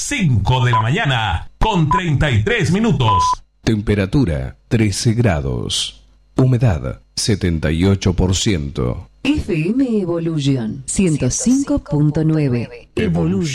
5 de la mañana, con 33 minutos. Temperatura 13 grados. Humedad 78%. FM Evolution 105.9. Evolution.